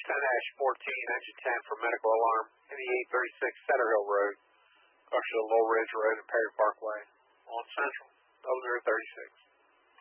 10-14, engine 10 for medical alarm, Indy 836 Cedar Hill Road, actually Low Ridge Road and Perry Parkway on Central, 036.